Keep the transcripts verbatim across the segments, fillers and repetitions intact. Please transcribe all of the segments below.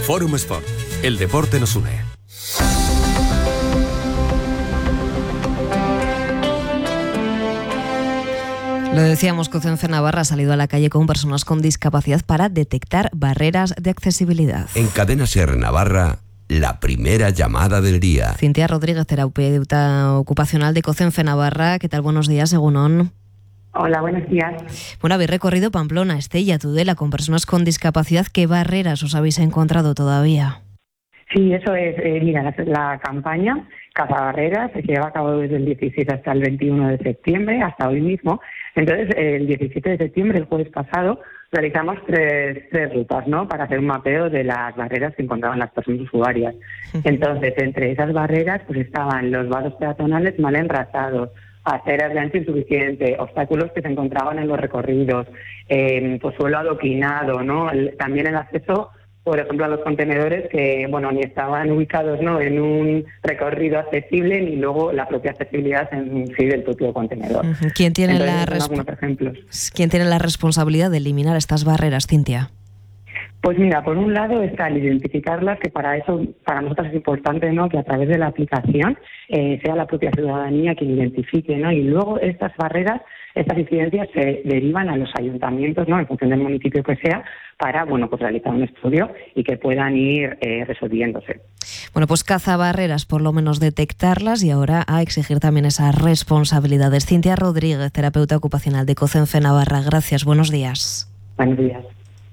Fórum Sport. El deporte nos une. Lo decíamos, COCENFE Navarra ha salido a la calle con personas con discapacidad para detectar barreras de accesibilidad. En Cadena SER Navarra, la primera llamada del día. Cintia Rodríguez, terapeuta ocupacional de COCENFE Navarra. ¿Qué tal? Buenos días, Egunon. Hola, buenos días. Bueno, habéis recorrido Pamplona, Estella, Tudela con personas con discapacidad. ¿Qué barreras os habéis encontrado todavía? Sí, eso es. Eh, mira, la, la campaña Cazabarreras se lleva a cabo desde el diecisiete hasta el veintiuno de septiembre, hasta hoy mismo. Entonces, el diecisiete de septiembre, el jueves pasado, realizamos tres, tres rutas, ¿no?, para hacer un mapeo de las barreras que encontraban las personas usuarias. Entonces, entre esas barreras pues estaban los vados peatonales mal enrasados, aceras de ancho insuficiente, obstáculos que se encontraban en los recorridos, eh, pues suelo adoquinado, ¿no? El, también el acceso, por ejemplo, a los contenedores que, bueno, ni estaban ubicados, ¿no?, en un recorrido accesible, ni luego la propia accesibilidad en sí del propio contenedor. ¿Quién tiene, Entonces, la, son algunos resp- ejemplos. ¿Quién tiene la responsabilidad de eliminar estas barreras, Cintia? Pues mira, por un lado está el identificarlas, que para eso, para nosotros es importante, ¿no?, que a través de la aplicación eh, sea la propia ciudadanía quien identifique, ¿no? Y luego estas barreras, estas incidencias se derivan a los ayuntamientos, ¿no?, en función del municipio que sea, para, bueno, pues realizar un estudio y que puedan ir eh, resolviéndose. Bueno, pues cazabarreras, por lo menos detectarlas, y ahora a exigir también esas responsabilidades. Cintia Rodríguez, terapeuta ocupacional de COCENFE Navarra. Gracias, buenos días. Buenos días.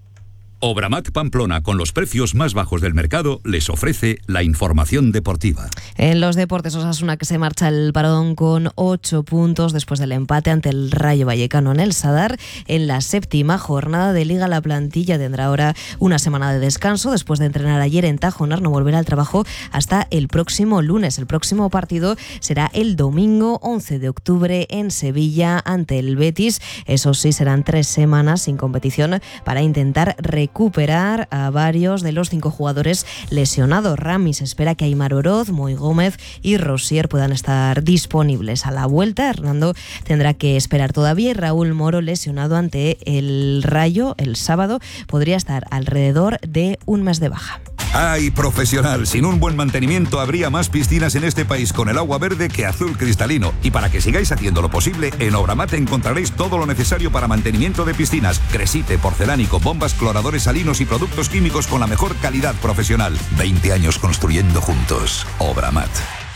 Obramat Pamplona, con los precios más bajos del mercado, les ofrece la información deportiva. En los deportes, Osasuna, que se marcha el parón con ocho puntos después del empate ante el Rayo Vallecano en el Sadar. En la séptima jornada de Liga, la plantilla tendrá ahora una semana de descanso después de entrenar ayer en Tajonar. No volverá al trabajo hasta el próximo lunes. El próximo partido será el domingo once de octubre en Sevilla ante el Betis. Eso sí, serán tres semanas sin competición para intentar recuperar recuperar a varios de los cinco jugadores lesionados. Ramis espera que Aimar Oroz, Moy Gómez y Rosier puedan estar disponibles a la vuelta. Hernando tendrá que esperar todavía y Raúl Moro, lesionado ante el Rayo el sábado, podría estar alrededor de un mes de baja. ¡Ay, profesional! Sin un buen mantenimiento habría más piscinas en este país con el agua verde que azul cristalino. Y para que sigáis haciendo lo posible, en Obramat encontraréis todo lo necesario para mantenimiento de piscinas: cresite, porcelánico, bombas, cloradores salinos y productos químicos con la mejor calidad profesional. veinte años construyendo juntos. Obramat.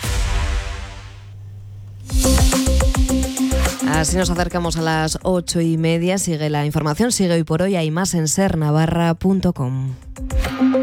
Así nos acercamos a las ocho y media. Sigue la información, sigue Hoy por Hoy. Hay más en ser navarra punto com.